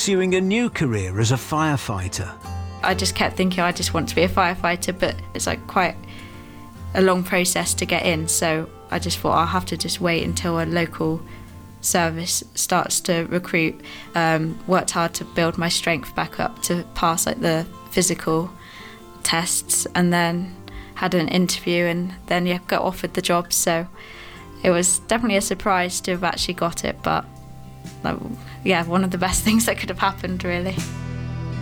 pursuing a new career as a firefighter. I just kept thinking I just want to be a firefighter, but it's like quite a long process to get in, so I just thought I'll have to just wait until a local service starts to recruit. Worked hard to build my strength back up to pass like the physical tests, and then had an interview, and then got offered the job. So it was definitely a surprise to have actually got it, but one of the best things that could have happened, really.